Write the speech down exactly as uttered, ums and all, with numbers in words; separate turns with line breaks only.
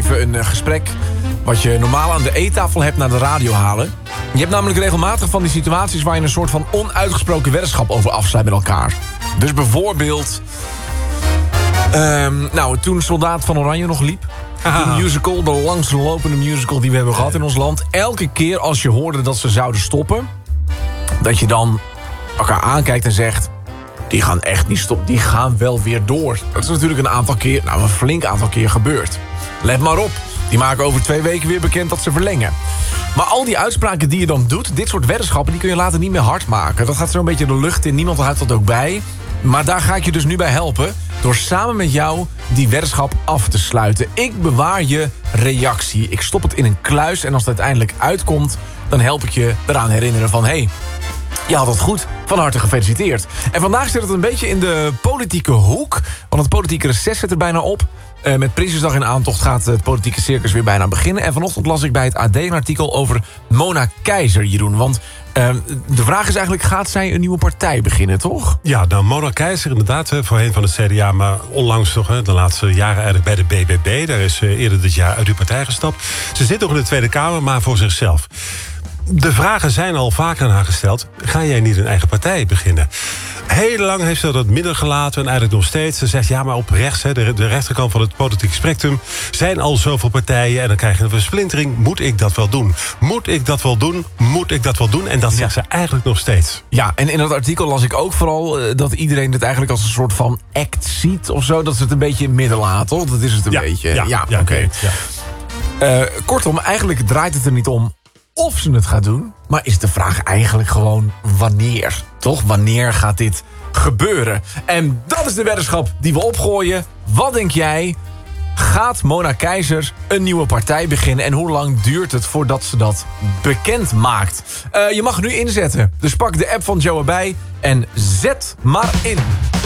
even een uh, gesprek wat je normaal aan de eettafel hebt naar de radio halen. Je hebt namelijk regelmatig van die situaties waar je een soort van onuitgesproken weddenschap over afsluit met elkaar. Dus bijvoorbeeld, um, nou, toen Soldaat van Oranje nog liep. De musical, de langslopende musical die we hebben gehad in ons land. Elke keer als je hoorde dat ze zouden stoppen, dat je dan elkaar aankijkt en zegt, die gaan echt niet stoppen, die gaan wel weer door. Dat is natuurlijk een aantal keer, nou een flink aantal keer gebeurd. Let maar op, die maken over twee weken weer bekend dat ze verlengen. Maar al die uitspraken die je dan doet, dit soort weddenschappen, die kun je later niet meer hard maken. Dat gaat zo'n beetje de lucht in, niemand houdt dat ook bij. Maar daar ga ik je dus nu bij helpen, door samen met jou die weddenschap af te sluiten. Ik bewaar je reactie. Ik stop het in een kluis en als het uiteindelijk uitkomt, dan help ik je eraan herinneren van, hé, hey, je had het goed. Van harte gefeliciteerd. En vandaag zit het een beetje in de politieke hoek. Want het politieke reces zit er bijna op. Uh, met Prinsjesdag in aantocht gaat het politieke circus weer bijna beginnen. En vanochtend las ik bij het A D een artikel over Mona Keizer, Jeroen. Want uh, de vraag is eigenlijk, gaat zij een nieuwe partij beginnen, toch?
Ja, nou, Mona Keizer inderdaad, voorheen van het C D A... maar onlangs toch, de laatste jaren eigenlijk bij de B B B. Daar is eerder dit jaar uit uw partij gestapt. Ze zit nog in de Tweede Kamer, maar voor zichzelf. De vragen zijn al vaker aan haar gesteld. Ga jij niet een eigen partij beginnen? Heel lang heeft ze dat midden gelaten en eigenlijk nog steeds. Ze zegt, ja, maar op rechts, de, de rechterkant van het politieke spectrum, zijn al zoveel partijen en dan krijg je een versplintering. Moet ik dat wel doen? Moet ik dat wel doen? Moet ik dat wel doen? En dat zegt ja. ze eigenlijk nog steeds.
Ja, en in dat artikel las ik ook vooral uh, dat iedereen het eigenlijk als een soort van act ziet of zo. Dat ze het een beetje in het midden laat, toch? Dat is het een
ja,
beetje.
Ja,
ja,
ja
oké.
Okay. Ja.
Uh, kortom, eigenlijk draait het er niet om of ze het gaat doen, maar is de vraag eigenlijk gewoon wanneer. Toch? Wanneer gaat dit gebeuren? En dat is de weddenschap die we opgooien. Wat denk jij? Gaat Mona Keizer een nieuwe partij beginnen? En hoe lang duurt het voordat ze dat bekend maakt? Uh, je mag nu inzetten. Dus pak de app van Joe erbij en zet maar in.